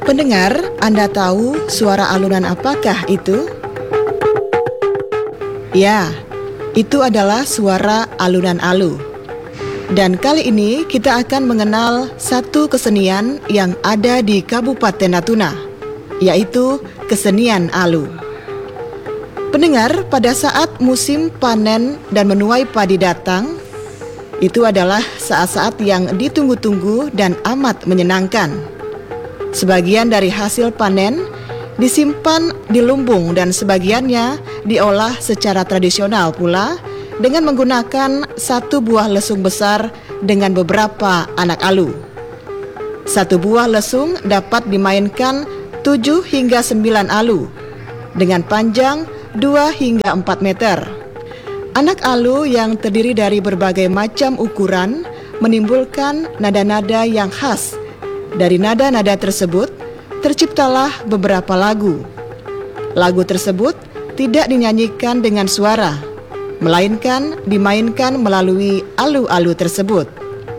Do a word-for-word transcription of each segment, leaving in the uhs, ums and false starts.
Pendengar, Anda tahu suara alunan apakah itu? Ya, itu adalah suara alunan alu. Dan kali ini kita akan mengenal satu kesenian yang ada di Kabupaten Natuna, yaitu kesenian alu. Pendengar, pada saat musim panen dan menuai padi datang, itu adalah saat-saat yang ditunggu-tunggu dan amat menyenangkan. Sebagian dari hasil panen disimpan di lumbung dan sebagiannya diolah secara tradisional pula dengan menggunakan satu buah lesung besar dengan beberapa anak alu. Satu buah lesung dapat dimainkan tujuh hingga sembilan alu dengan panjang dua hingga empat meter. Anak alu yang terdiri dari berbagai macam ukuran menimbulkan nada-nada yang khas. Dari nada-nada tersebut terciptalah beberapa lagu. Lagu tersebut tidak dinyanyikan dengan suara, melainkan dimainkan melalui alu-alu tersebut.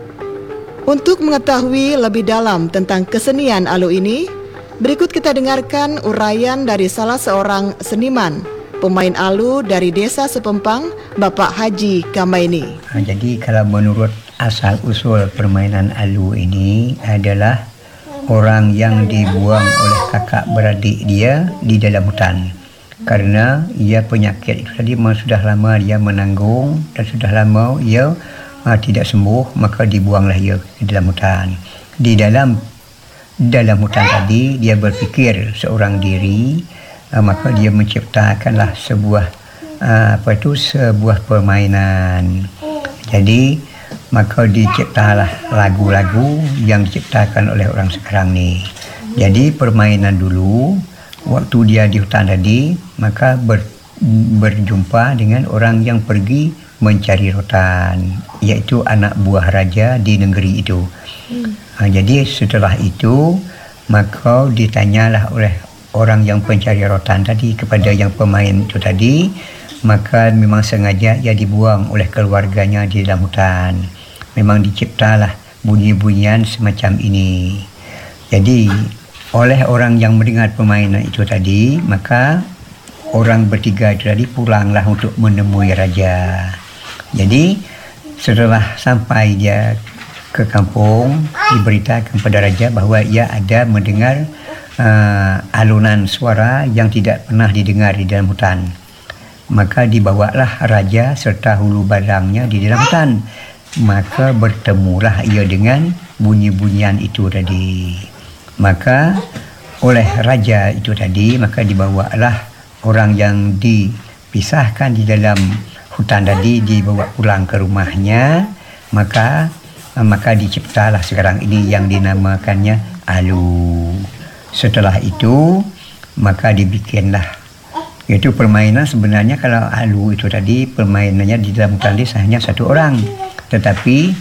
Untuk mengetahui lebih dalam tentang kesenian alu ini, berikut kita dengarkan uraian dari salah seorang seniman pemain alu dari Desa Sepempang, Bapak Haji Kamaini. Jadi kalau menurut asal-usul permainan alu ini adalah orang yang dibuang oleh kakak beradik dia di dalam hutan. Karena ia penyakit itu tadi memang sudah lama dia menanggung dan sudah lama ia uh, tidak sembuh, maka dibuanglah ia di dalam hutan. Di dalam dalam hutan tadi dia berfikir seorang diri, uh, maka dia menciptakanlah sebuah uh, apa itu sebuah permainan. Jadi maka diciptalah lagu-lagu yang diciptakan oleh orang sekarang ni. Jadi permainan dulu waktu dia di hutan tadi, maka ber, berjumpa dengan orang yang pergi mencari rotan, iaitu anak buah raja di negeri itu. Hmm. Ha, jadi setelah itu, maka ditanyalah oleh orang yang pencari rotan tadi kepada yang pemain itu tadi, maka memang sengaja ia dibuang oleh keluarganya di dalam hutan. Memang diciptalah bunyi-bunyian semacam ini. Jadi oleh orang yang mendengar permainan itu tadi, maka orang bertiga itu tadi pulanglah untuk menemui raja. Jadi setelah sampai dia ke kampung, diberitakan kepada raja bahawa ia ada mendengar uh, alunan suara yang tidak pernah didengar di dalam hutan. Maka dibawalah raja serta hulu barangnya di dalam hutan. Maka bertemulah ia dengan bunyi-bunyian itu tadi. Maka oleh raja itu tadi, maka dibawalah orang yang dipisahkan di dalam hutan tadi, dibawa pulang ke rumahnya. Maka maka diciptalah sekarang ini yang dinamakannya alu. Setelah itu maka dibikinlah, itu permainan. Sebenarnya kalau alu itu tadi permainannya di dalam hutan ini hanya satu orang, tetapi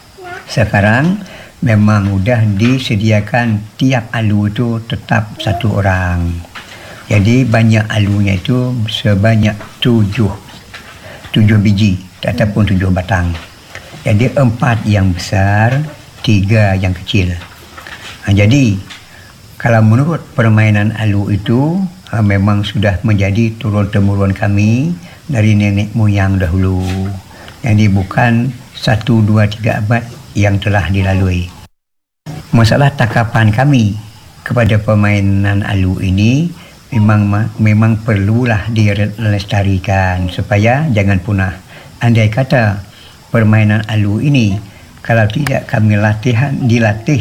sekarang memang sudah disediakan tiap alu itu tetap satu orang. Jadi banyak alunya itu sebanyak tujuh tujuh biji ataupun tujuh batang. Jadi empat yang besar, tiga yang kecil. Ha, jadi kalau menurut permainan alu itu ha, memang sudah menjadi turun-temurun kami dari nenek moyang dahulu. Jadi bukan satu, dua, tiga abad yang telah dilalui. Masalah takapan kami kepada permainan alu ini memang memang perlulah dilestarikan supaya jangan punah. Andai kata permainan alu ini kalau tidak kami latihan dilatih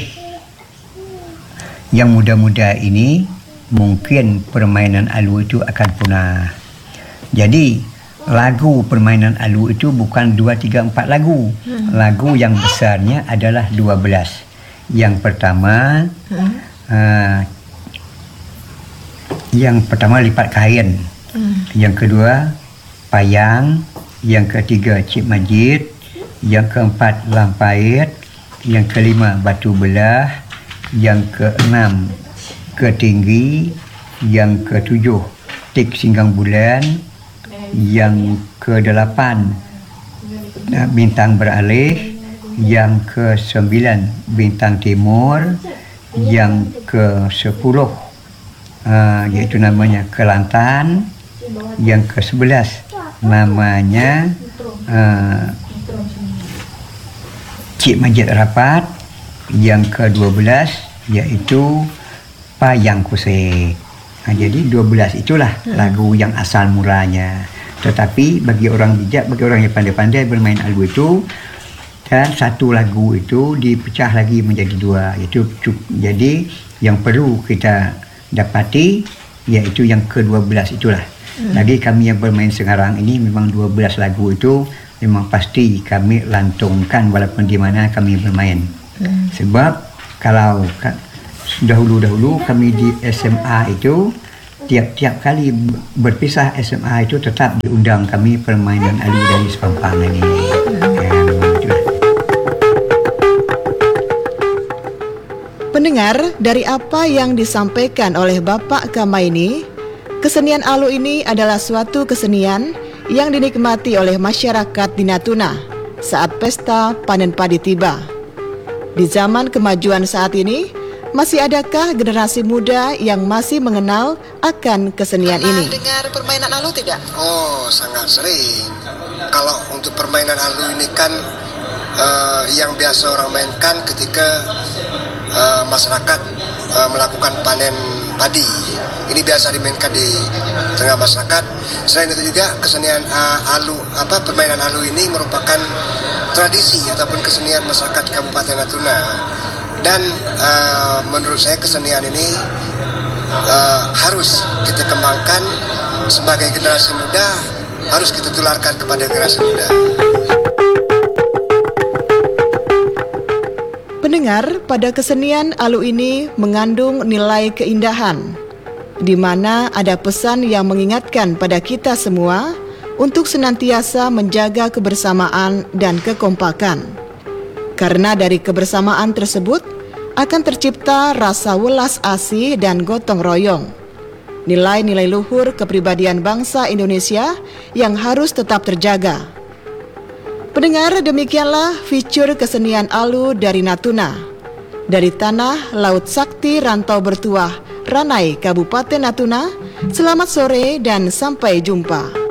yang muda-muda ini, mungkin permainan alu itu akan punah. Jadi lagu permainan alu itu bukan dua, tiga, empat lagu. Hmm. Lagu yang besarnya adalah dua belas. Yang pertama, hmm. uh, yang pertama lipat kain. Hmm. Yang kedua, payang. Yang ketiga, cip majid. Yang keempat, lampait. Yang kelima, batu belah. Yang keenam, ketinggi. Yang ketujuh, tik singgang bulan. Yang kedelapan, bintang beralih. Yang kesembilan, bintang timur. yang ke sepuluh uh, yaitu namanya Kelantan, yang ke sebelas namanya uh, Cik Majid Rapat, yang ke dua belas yaitu Payang Kusik. Nah, jadi dua belas itulah lagu yang asal mulanya. Tetapi bagi orang bijak, bagi orang yang pandai-pandai bermain alu itu, dan satu lagu itu dipecah lagi menjadi dua. Itu jadi yang perlu kita dapati yaitu yang ke dua belas itulah. Hmm. Lagi kami yang bermain sekarang ini memang dua belas lagu itu memang pasti kami lantungkan walaupun di mana kami bermain. Hmm. Sebab kalau dahulu-dahulu kami di S M A itu tiap-tiap kali berpisah S M A itu tetap diundang kami permainan alu dari Sepampang ini. Pendengar, dari apa yang disampaikan oleh Bapak Kamaini, kesenian alu ini adalah suatu kesenian yang dinikmati oleh masyarakat di Natuna saat pesta panen padi tiba. Di zaman kemajuan saat ini, masih adakah generasi muda yang masih mengenal akan kesenian Pernah ini? dengar permainan alu tidak? Oh, sangat sering. Kalau untuk permainan alu ini kan uh, yang biasa orang mainkan ketika uh, masyarakat uh, melakukan panen padi. Ini biasa dimainkan di tengah masyarakat. Selain itu juga kesenian uh, alu, apa permainan alu ini merupakan tradisi ataupun kesenian masyarakat Kabupaten Natuna. Dan uh, menurut saya kesenian ini uh, harus kita kembangkan sebagai generasi muda, harus kita tularkan kepada generasi muda. Pendengar, pada kesenian alu ini mengandung nilai keindahan, di mana ada pesan yang mengingatkan pada kita semua untuk senantiasa menjaga kebersamaan dan kekompakan. Karena dari kebersamaan tersebut akan tercipta rasa welas asih dan gotong royong. Nilai-nilai luhur kepribadian bangsa Indonesia yang harus tetap terjaga. Pendengar, demikianlah fitur kesenian alu dari Natuna. Dari tanah Laut Sakti Rantau Bertuah, Ranai, Kabupaten Natuna. Selamat sore dan sampai jumpa.